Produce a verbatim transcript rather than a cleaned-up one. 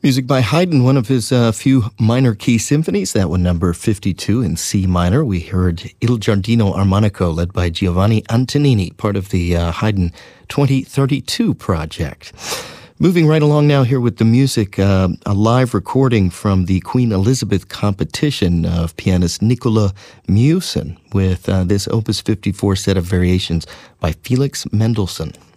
Music by Haydn, one of his uh, few minor key symphonies. That one, number fifty-two in C minor. We heard Il Giardino Armonico, led by Giovanni Antonini, part of the uh, Haydn twenty thirty-two project. Moving right along now here with the music, uh, a live recording from the Queen Elizabeth competition of pianist Nicola Mewson with uh, this Opus fifty-four set of variations by Felix Mendelssohn.